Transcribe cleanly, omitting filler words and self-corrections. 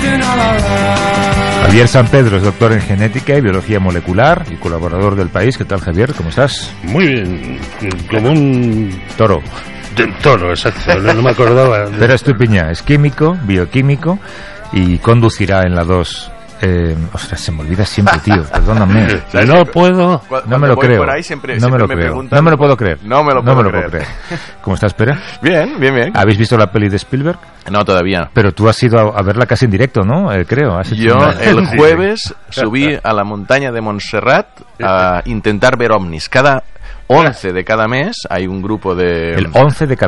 Javier San Pedro es doctor en genética y biología molecular y colaborador del País. ¿Qué tal, Javier? ¿Cómo estás? Muy bien, como un toro. Toro, exacto, no me acordaba. Pero Estupiñán es químico, bioquímico y conducirá en la 2. Ostras, se me olvida siempre, tío, perdóname. No puedo. No me lo creo. Por ahí siempre no me lo me creo. preguntan, No me lo puedo creer. No me lo puedo creer. ¿Cómo estás, Pera? Bien. ¿Habéis visto la peli de Spielberg? No, todavía. Pero tú has ido a verla casi en directo, ¿no? Creo. Yo el jueves subí a la montaña de Montserrat a intentar ver ovnis. Cada 11 de cada mes hay un grupo de... El 11 de cada